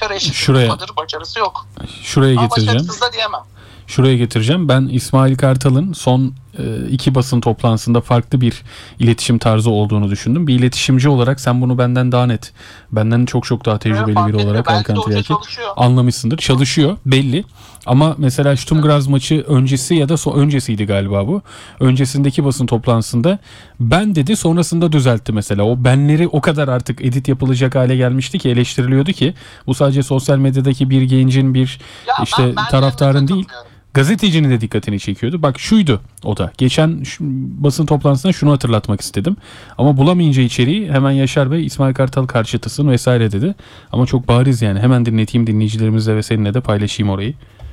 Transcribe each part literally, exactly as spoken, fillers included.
başarı eşittir. Şuraya, başarısı yok. Şuraya Ama getireceğim. başarısız da diyemem. Şuraya getireceğim. Ben İsmail Kartal'ın son e, iki basın toplantısında farklı bir iletişim tarzı olduğunu düşündüm. Bir iletişimci olarak sen bunu benden daha net, benden çok çok daha tecrübeli Evet, biri olarak Erkan Tiryaki anlamışsındır. Çalışıyor belli. Ama mesela Sturm Graz maçı öncesi ya da so- öncesiydi galiba bu. Öncesindeki basın toplantısında ben dedi, sonrasında düzeltti mesela. O benleri o kadar artık edit yapılacak hale gelmişti ki, eleştiriliyordu ki bu sadece sosyal medyadaki bir gencin, bir ya işte ben, ben taraftarın değil, gazetecinin de dikkatini çekiyordu. Bak şuydu o da. Geçen şu, basın toplantısında şunu hatırlatmak istedim. Ama bulamayınca içeriği hemen Yaşar Bey İsmail Kartal karşıtısın vesaire dedi. Ama çok bariz yani. Hemen dinleteyim dinleyicilerimizle ve seninle de paylaşayım orayı.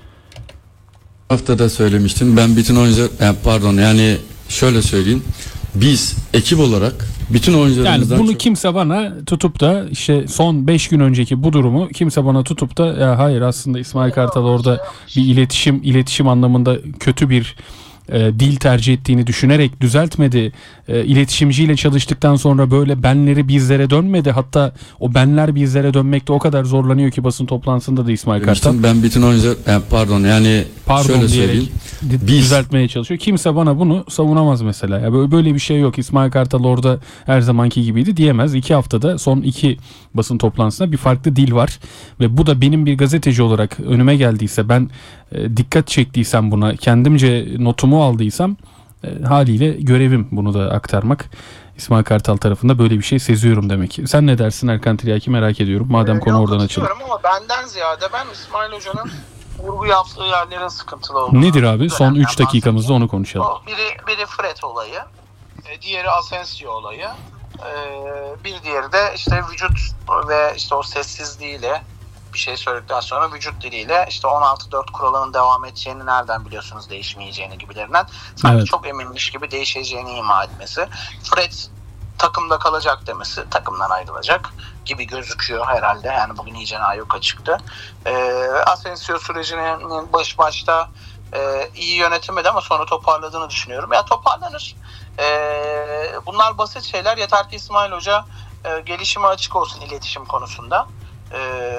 Hafta da söylemiştin. Ben bütün oyuncular, yani pardon yani şöyle söyleyeyim. Biz ekip olarak bütün oyuncularımızdan yani bunu çok... kimse bana tutup da işte son beş gün önceki bu durumu kimse bana tutup da ya hayır aslında İsmail Kartal orada bir iletişim iletişim anlamında kötü bir e, dil tercih ettiğini düşünerek düzeltmedi. E, iletişimciyle çalıştıktan sonra böyle benleri bizlere dönmedi. Hatta o benler bizlere dönmekte o kadar zorlanıyor ki basın toplantısında da İsmail Kartal. Ben bütün oyuncular, yani pardon yani Pardon şöyle diyerek söyleyeyim. Biz... Biz düzeltmeye çalışıyor. Kimse bana bunu savunamaz mesela. Ya böyle, böyle bir şey yok. İsmail Kartal orada her zamanki gibiydi diyemez. İki haftada son iki basın toplantısında bir farklı dil var. Ve bu da benim bir gazeteci olarak önüme geldiyse, ben e, dikkat çektiysem buna, kendimce notumu aldıysam e, haliyle görevim bunu da aktarmak. İsmail Kartal tarafında böyle bir şey seziyorum demek ki. Sen ne dersin Erkan Tiryaki, merak ediyorum. Madem ee, konu oradan açıldı. Ama benden ziyade ben İsmail Hoca'nın vurgu yaptığı yerlerin sıkıntılı olduğunu. Nedir abi? Son üç dakikamızda onu konuşalım. O, biri, biri Fred olayı, diğeri Asensio olayı, bir diğeri de işte vücut ve işte o sessizliğiyle bir şey söyledikten sonra vücut diliyle işte on altı dört kuralının devam edeceğini nereden biliyorsunuz, değişmeyeceğini gibilerinden sanki evet. Çok eminmiş gibi değişeceğini ima etmesi. Fred takımda kalacak demesi, takımdan ayrılacak gibi gözüküyor herhalde. Yani bugün iyice ayyuka çıktı. E, Asensio sürecinin baş başta e, iyi yönetemedi ama sonra toparladığını düşünüyorum. Ya toparlanır. E, bunlar basit şeyler. Yeter ki İsmail Hoca e, gelişime açık olsun iletişim konusunda. E,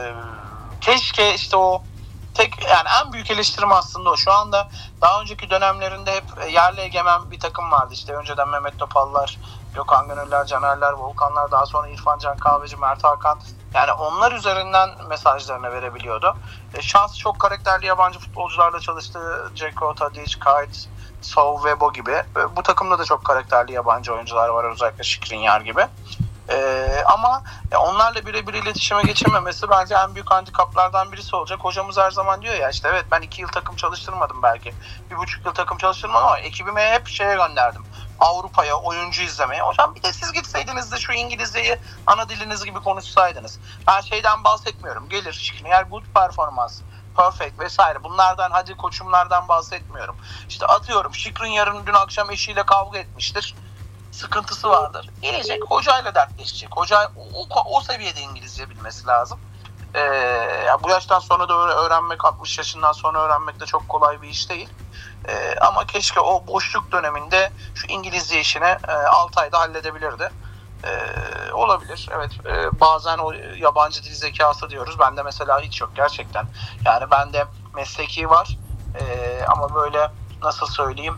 keşke işte o tek, yani en büyük eleştirim aslında o. Şu anda daha önceki dönemlerinde hep yerli egemen bir takım vardı. İşte önceden Mehmet Topallar, Gökhan Gönüller, Canerler, Volkanlar, daha sonra İrfan Can Kahveci, Mert Hakan. Yani onlar üzerinden mesajlarını verebiliyordu. E, şansı çok karakterli yabancı futbolcularla çalıştı. Ceko, Tadic, Kayt, Sov, Vebo gibi. E, bu takımda da çok karakterli yabancı oyuncular var. Özellikle Skriniar gibi. Ee, ama onlarla birebir iletişime geçememesi bence en büyük handikaplardan birisi olacak. Hocamız her zaman diyor ya, işte evet ben iki yıl takım çalıştırmadım belki. Bir buçuk yıl takım çalıştırmadım ama ekibime hep şeye gönderdim. Avrupa'ya oyuncu izlemeye. Hocam bir de siz gitseydiniz de şu İngilizceyi ana diliniz gibi konuşsaydınız. Ben şeyden bahsetmiyorum. Gelir Skriniar good performans, perfect vesaire. Bunlardan, hadi koçumlardan bahsetmiyorum. İşte atıyorum Skriniar'ın dün akşam eşiyle kavga etmiştir. Sıkıntısı vardır. Gelecek hocayla dertleşecek. Hoca o, o, o seviyede İngilizce bilmesi lazım. Ee, ya bu yaştan sonra da öğrenmek, altmış yaşından sonra öğrenmek de çok kolay bir iş değil. Ee, ama keşke o boşluk döneminde şu İngilizce işini e, altı ayda halledebilirdi. Ee, olabilir. Evet. Ee, bazen o yabancı dil zekası diyoruz. Bende mesela hiç yok gerçekten. Yani bende mesleki var. Ee, ama böyle nasıl söyleyeyim?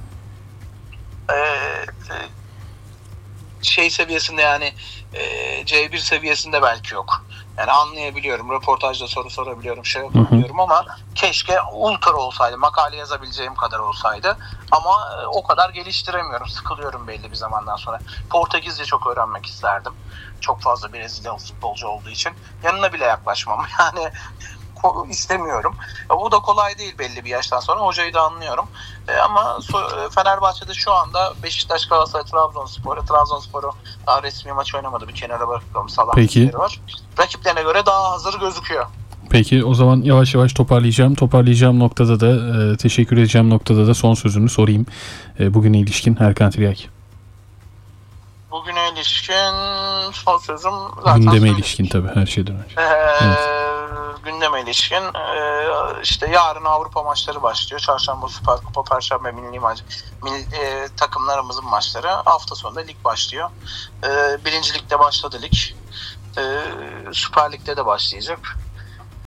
Eee şey seviyesinde, yani e, C bir seviyesinde belki yok. Yani anlayabiliyorum, röportajda soru sorabiliyorum, şey yapabiliyorum ama keşke ultra olsaydı, makale yazabileceğim kadar olsaydı ama e, o kadar geliştiremiyorum, sıkılıyorum belli bir zamandan sonra. Portekizce çok öğrenmek isterdim. Çok fazla Brezilyalı futbolcu olduğu için yanına bile yaklaşmam yani istemiyorum. Bu da kolay değil belli bir yaştan sonra. Hocayı da anlıyorum. E, ama so- Fenerbahçe'de şu anda Beşiktaş, Galatasaray, Trabzonspor, Trabzonspor'u daha resmi maç oynamadı. Bir kenara bırakalım. Peki. Var. Rakiplerine göre daha hazır gözüküyor. Peki o zaman yavaş yavaş toparlayacağım. Toparlayacağım noktada da e, teşekkür edeceğim noktada da son sözünü sorayım. E, bugüne ilişkin Erkan Tiryaki. Bugüne ilişkin son sözüm zaten gündeme söyledik. ilişkin tabii her şeyden önce. Ee, evet. Gündeme ilişkin e, işte yarın Avrupa maçları başlıyor. Çarşamba Süper Kupa, Perşembe milli maç, milli, e, takımlarımızın maçları. Hafta sonunda lig başlıyor. E, birinci ligde başladı lig. E, Süper Lig'de de başlayacak.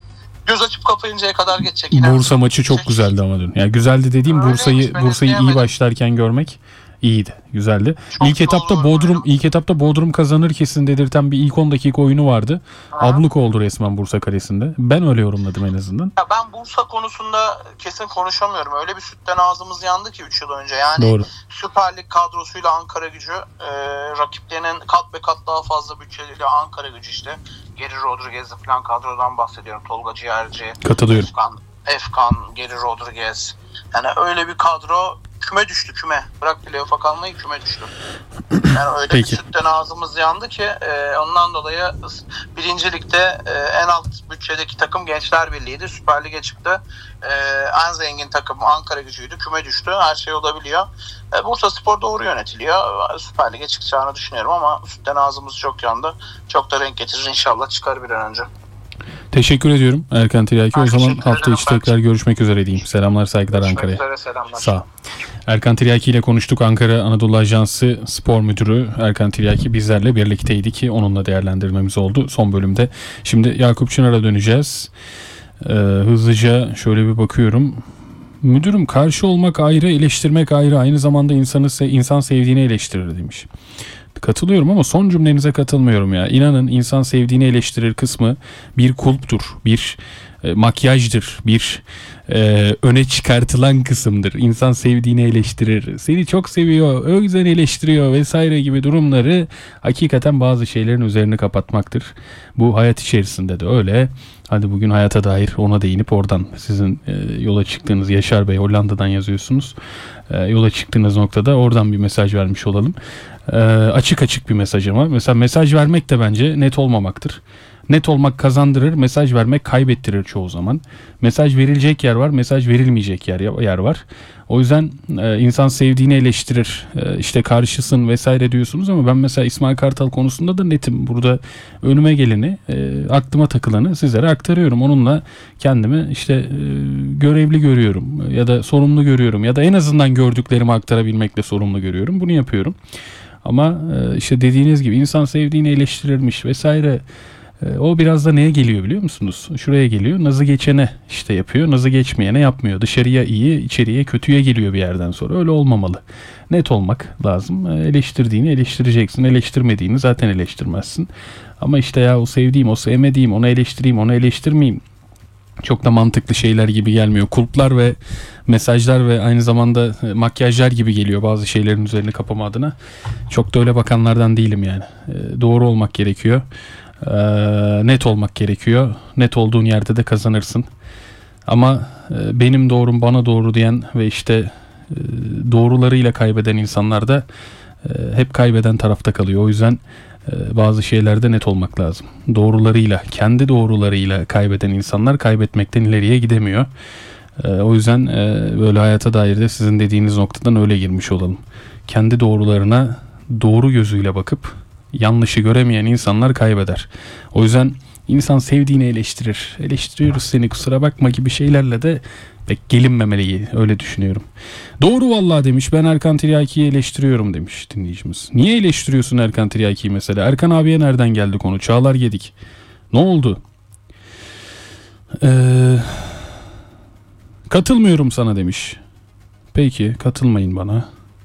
göz açıp kapayıncaya kadar geçecek. Yine Bursa maçı çok güzeldi ama dün. Yani güzeldi dediğim Öyleymiş, Bursa'yı ben Bursa'yı iyi izleyemedim. başlarken görmek iyiydi. Güzeldi. Çok ilk etapta dolu Bodrum oynuyor. ilk etapta Bodrum kazanır kesin dedirten bir ilk on dakika oyunu vardı. Aha. Abluk oldu resmen Bursa kalesinde. Ben öyle yorumladım en azından. Ya ben Bursa konusunda kesin konuşamıyorum. Öyle bir sütten ağzımız yandı ki üç yıl önce. Yani Doğru. Süper Lig kadrosuyla Ankara Gücü e, rakiplerinin kat be kat daha fazla bütçeliyle Ankara Gücü işte. Geri Rodriguez'li falan kadrodan bahsediyorum. Tolga Ciğerci, Katılıyorum. Efkan, Efkan, Geri Rodriguez. Yani öyle bir kadro küme düştü küme. Bırak playoff'a kalmayı küme düştü. Yani öyle Peki. bir sütten ağzımız yandı ki e, ondan dolayı birinci ligde e, en alt bütçedeki takım Gençler Birliği'ydi. Süper Lig'e çıktı. E, en zengin takım Ankara Gücü'ydü. Küme düştü. Her şey olabiliyor. E, Bursa Spor doğru yönetiliyor. Süper Lig'e çıkacağını düşünüyorum ama sütten ağzımız çok yandı. Çok da renk getirir. İnşallah çıkar bir an önce. Teşekkür ediyorum Erkan Tiryaki. Ben O zaman teşekkür hafta ederim. içi tekrar görüşmek üzere diyeyim. Selamlar, saygılar Görüşmek Ankara'ya. üzere, selamlar. Sağ ol. Erkan Tiryaki ile konuştuk. Ankara Anadolu Ajansı Spor Müdürü Erkan Tiryaki bizlerle birlikteydi ki onunla değerlendirmemiz oldu son bölümde. Şimdi Yakup Çınar'a döneceğiz. Ee, hızlıca şöyle bir bakıyorum. Müdürüm karşı olmak ayrı, eleştirmek ayrı. Aynı zamanda insanı se- insan sevdiğini eleştirir demiş. Katılıyorum ama son cümlenize katılmıyorum ya. İnanın insan sevdiğini eleştirir kısmı bir kulptur, bir e, makyajdır, bir e, öne çıkartılan kısımdır. İnsan sevdiğini eleştirir, seni çok seviyor, o yüzden eleştiriyor vesaire gibi durumları hakikaten bazı şeylerin üzerini kapatmaktır. Bu hayat içerisinde de öyle. Hadi bugün hayata dair ona değinip oradan sizin e, yola çıktığınız Yaşar Bey Hollanda'dan yazıyorsunuz. E, yola çıktığınız noktada oradan bir mesaj vermiş olalım. E, açık açık bir mesaj ama. Mesela mesaj vermek de bence net olmamaktır. Net olmak kazandırır, mesaj vermek kaybettirir çoğu zaman. Mesaj verilecek yer var, mesaj verilmeyecek yer yer var. O yüzden e, insan sevdiğini eleştirir, e, işte karşısın vesaire diyorsunuz ama ben mesela İsmail Kartal konusunda da netim. Burada önüme geleni, e, aklıma takılanı sizlere aktarıyorum. Onunla kendimi işte e, görevli görüyorum ya da sorumlu görüyorum ya da en azından gördüklerimi aktarabilmekle sorumlu görüyorum. Bunu yapıyorum. Ama e, işte dediğiniz gibi insan sevdiğini eleştirirmiş vesaire. O biraz da neye geliyor biliyor musunuz? Şuraya geliyor. Nazı geçene işte yapıyor. Nazı geçmeyene yapmıyor. Dışarıya iyi, içeriye kötüye geliyor bir yerden sonra. Öyle olmamalı. Net olmak lazım. Eleştirdiğini eleştireceksin. Eleştirmediğini zaten eleştirmezsin. Ama işte ya o sevdiğim, o sevmediğim, onu eleştireyim, onu eleştirmeyeyim. Çok da mantıklı şeyler gibi gelmiyor. Kulplar ve mesajlar ve aynı zamanda makyajlar gibi geliyor bazı şeylerin üzerini kapama adına. Çok da öyle bakanlardan değilim yani. Doğru olmak gerekiyor. Ee, net olmak gerekiyor. Net olduğun yerde de kazanırsın. Ama e, benim doğrum bana doğru diyen ve işte e, doğrularıyla kaybeden insanlar da e, hep kaybeden tarafta kalıyor. O yüzden e, bazı şeylerde net olmak lazım. Doğrularıyla, kendi doğrularıyla kaybeden insanlar kaybetmekten ileriye gidemiyor. E, o yüzden e, böyle hayata dair de sizin dediğiniz noktadan öyle girmiş olalım. Kendi doğrularına doğru gözüyle bakıp yanlışı göremeyen insanlar kaybeder. O yüzden insan sevdiğini eleştirir. Eleştiriyoruz seni kusura bakma gibi şeylerle de pek gelinmemeli, öyle düşünüyorum. Doğru vallahi demiş. Ben Erkan Tiryaki'yi eleştiriyorum demiş dinleyicimiz. Niye eleştiriyorsun Erkan Tiryaki'yi mesela? Erkan abiye nereden geldi konu? Çağlar Gedik. Ne oldu? Ee, katılmıyorum sana demiş. Peki katılmayın bana.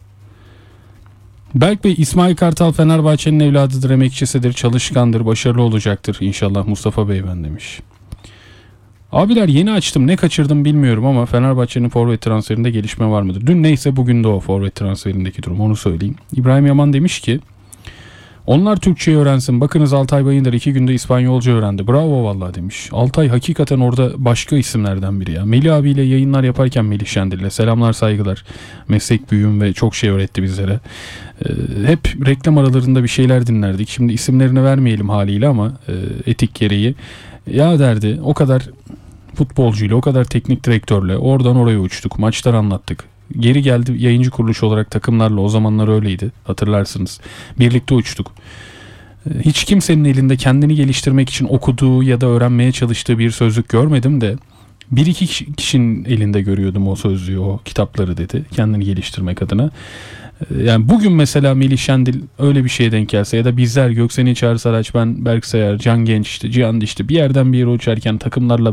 Berk Bey, İsmail Kartal Fenerbahçe'nin evladıdır, emekçisidir, çalışkandır, başarılı olacaktır inşallah Mustafa Bey ben demiş. Abiler yeni açtım, ne kaçırdım bilmiyorum ama Fenerbahçe'nin forvet transferinde gelişme var mıdır? Dün neyse bugün de o forvet transferindeki durum, onu söyleyeyim. İbrahim Yaman demiş ki onlar Türkçe öğrensin. Bakınız Altay Bayındır iki günde İspanyolca öğrendi. Bravo vallahi demiş. Altay hakikaten orada başka isimlerden biri ya. Melih abiyle yayınlar yaparken Melih Şendir'le selamlar saygılar. Meslek büyüğüm ve çok şey öğretti bizlere. Ee, hep reklam aralarında bir şeyler dinlerdik. Şimdi isimlerini vermeyelim haliyle ama e, etik gereği. Ya derdi o kadar futbolcuyla, o kadar teknik direktörle oradan oraya uçtuk. Maçlar anlattık. Geri geldi yayıncı kuruluş olarak takımlarla, o zamanlar öyleydi hatırlarsınız. Birlikte uçtuk. Hiç kimsenin elinde kendini geliştirmek için okuduğu ya da öğrenmeye çalıştığı bir sözlük görmedim de bir iki kişinin elinde görüyordum o sözlüğü, o kitapları dedi kendini geliştirmek adına. Yani bugün mesela Melih Şendil öyle bir şeye denk gelse ya da bizler Göksel'in Çağrı Saraç, ben Berk Sayar, Can Genç, işte Cihan işte bir yerden bir yere uçarken takımlarla